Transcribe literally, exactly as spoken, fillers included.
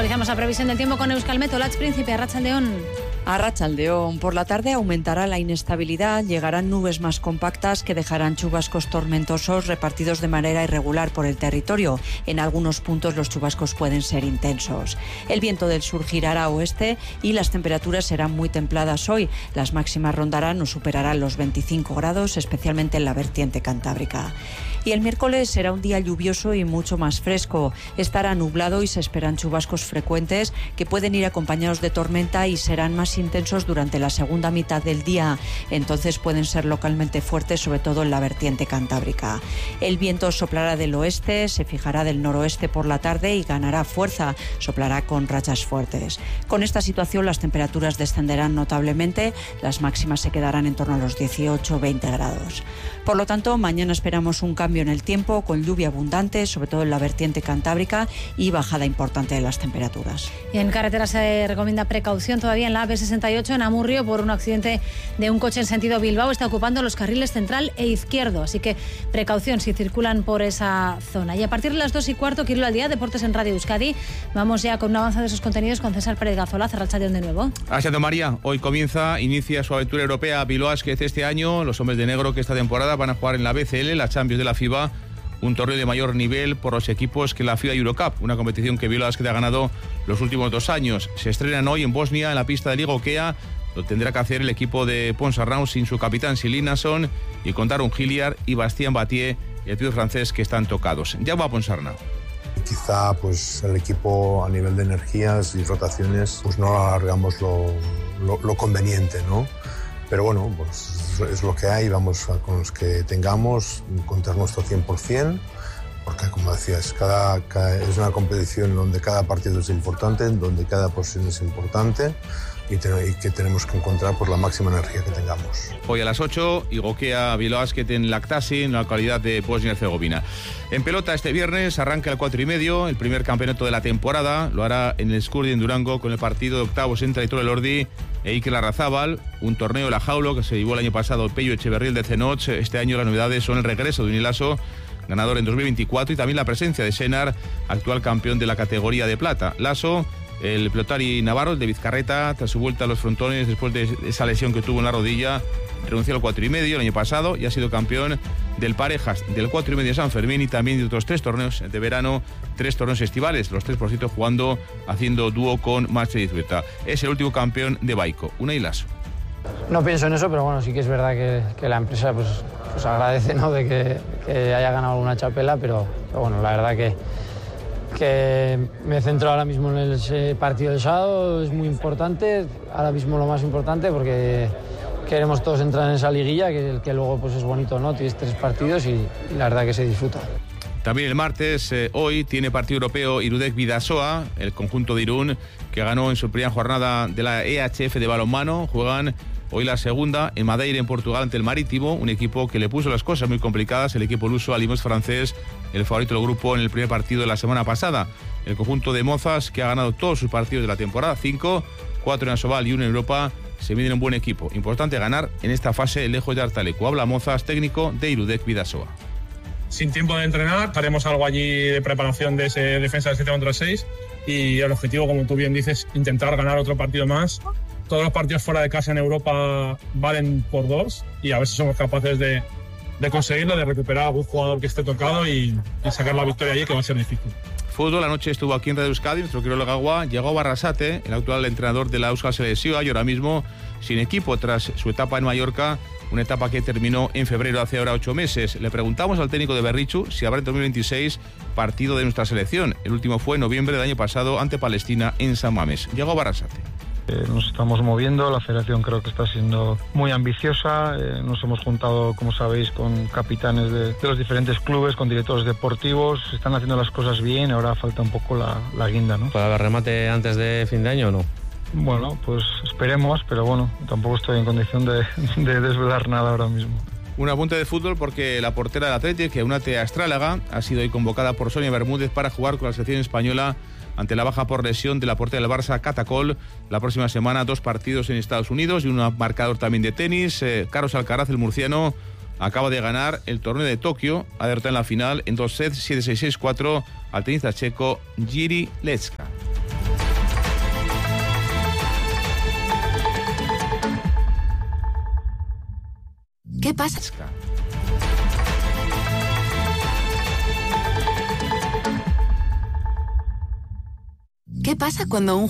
Actualizamos la previsión del tiempo con Euskalmet. Olatz Príncipe, Arratsaldeon. Arratsaldeon. Por la tarde aumentará la inestabilidad, llegarán nubes más compactas que dejarán chubascos tormentosos repartidos de manera irregular por el territorio. En algunos puntos los chubascos pueden ser intensos. El viento del sur girará a oeste y las temperaturas serán muy templadas hoy. Las máximas rondarán o superarán los veinticinco grados, especialmente en la vertiente cantábrica. Y el miércoles será un día lluvioso y mucho más fresco. Estará nublado y se esperan chubascos frecuentes que pueden ir acompañados de tormenta y serán más intensos durante la segunda mitad del día. Entonces pueden ser localmente fuertes, sobre todo en la vertiente cantábrica. El viento soplará del oeste, se fijará del noroeste por la tarde y ganará fuerza. Soplará con rachas fuertes. Con esta situación las temperaturas descenderán notablemente. Las máximas se quedarán en torno a los dieciocho a veinte grados. Por lo tanto, mañana esperamos un cambio en el tiempo con lluvia abundante, sobre todo en la vertiente cantábrica, y bajada importante de las temperaturas. Y en carretera se recomienda precaución todavía en la A P sesenta y ocho en Amurrio por un accidente de un coche en sentido Bilbao. Está ocupando los carriles central e izquierdo, así que precaución si circulan por esa zona. Y a partir de las dos y cuarto, Quirilo al día, Deportes en Radio Euskadi. Vamos ya con un avance de esos contenidos con César Pérez Gazola. Arratsaldeon de nuevo. Gracias, María. Hoy comienza, inicia su aventura europea Bilbao Basket este año. Los hombres de negro que esta temporada van a jugar en la B C L, la Champions de la FIBA, un torneo de mayor nivel por los equipos que la FIBA Eurocup, una competición que Bilbao Basket ha ganado los últimos dos años. Se estrenan hoy en Bosnia, en la pista de Liga Okea. Lo tendrá que hacer el equipo de Ponsarnau sin su capitán Silinason y con Daron Hilliard y Bastien Battier, el trío francés, que están tocados. Ya va a Ponsarnau. Quizá pues el equipo a nivel de energías y rotaciones pues no alargamos lo, lo, lo conveniente, ¿no? Pero bueno, pues es lo que hay, vamos a, con los que tengamos, encontrar nuestro cien por ciento, porque como decías, cada, cada, es una competición donde cada partido es importante, donde cada posición es importante y, te, y que tenemos que encontrar por la máxima energía que tengamos. Hoy a las ocho, Igokea Bilbao Basket en Lactasi, en la localidad de Bosnia y Herzegovina. En pelota este viernes arranca el cuatro y medio, el primer campeonato de la temporada. Lo hará en el Escurdi en Durango con el partido de octavos entre Aitor Elordi e Iker Larrazábal, un torneo de la Jaulo que se llevó el año pasado Pello Echeverriel de Cenoch. Este año las novedades son el regreso de Unilaso, ganador en dos mil veinticuatro, y también la presencia de Senar, actual campeón de la categoría de plata. Laso, el pelotari navarro, el de Vizcarreta, tras su vuelta a los frontones después de esa lesión que tuvo en la rodilla, renunció al cuatro y medio el año pasado y ha sido campeón del parejas del cuatro y medio de San Fermín y también de otros tres torneos de verano, tres torneos estivales, los tres por cierto jugando, haciendo dúo con Marcel Izureta. Es el último campeón de Baico, Unai Laso. No pienso en eso, pero bueno, sí que es verdad que, que la empresa pues, pues agradece, ¿no?, de que, que haya ganado alguna chapela, pero, pero bueno, la verdad que, que me centro ahora mismo en el partido del sábado, es muy importante, ahora mismo lo más importante porque queremos todos entrar en esa liguilla, que, que luego pues es bonito, ¿no? Tienes tres partidos y, y la verdad que se disfruta. También el martes, eh, hoy, tiene partido europeo Irudek Bidasoa, el conjunto de Irún, que ganó en su primera jornada de la E H F de balonmano. Juegan hoy la segunda en Madeira, en Portugal, ante el Marítimo, un equipo que le puso las cosas muy complicadas, el equipo luso Alimos francés, el favorito del grupo en el primer partido de la semana pasada. El conjunto de Mozas, que ha ganado todos sus partidos de la temporada, cinco, cuatro en Asobal y uno en Europa, se mide un buen equipo. Importante ganar en esta fase lejos de Artalecu. Habla Mozas, técnico de Irudek Bidasoa. Sin tiempo de entrenar, haremos algo allí de preparación de ese defensa de siete contra seis y el objetivo, como tú bien dices, intentar ganar otro partido más. Todos los partidos fuera de casa en Europa valen por dos y a ver si somos capaces de, de conseguirlo, de recuperar a algún jugador que esté tocado y, y sacar la victoria allí, que va a ser difícil. Fútbol, anoche estuvo aquí en Radio Euskadi, nuestro Quirolo Gagua, llegó Barrasate, el actual entrenador de la Euskal Selección, y ahora mismo sin equipo tras su etapa en Mallorca, una etapa que terminó en febrero, hace ahora ocho meses. Le preguntamos al técnico de Berrichu si habrá en dos mil veintiséis partido de nuestra selección. El último fue en noviembre del año pasado ante Palestina en San Mamés. Llegó Barrasate. Eh, nos estamos moviendo, la federación creo que está siendo muy ambiciosa, eh, nos hemos juntado, como sabéis, con capitanes de, de los diferentes clubes, con directores deportivos, están haciendo las cosas bien, ahora falta un poco la, la guinda, ¿no? ¿Para el remate antes de fin de año o no? Bueno, pues esperemos, pero bueno, tampoco estoy en condición de, de desvelar nada ahora mismo. Un apunte de fútbol porque la portera del Athletic, Eunate Astrálaga, ha sido hoy convocada por Sonia Bermúdez para jugar con la selección española ante la baja por lesión de la portera del Barça, Catacol. La próxima semana dos partidos en Estados Unidos y un marcador también de tenis. Eh, Carlos Alcaraz, el murciano, acaba de ganar el torneo de Tokio, ha derrotado en la final en dos sets, siete seis seis cuatro al tenista checo Jiří Lečka. ¿Qué pasa? ¿Qué pasa cuando un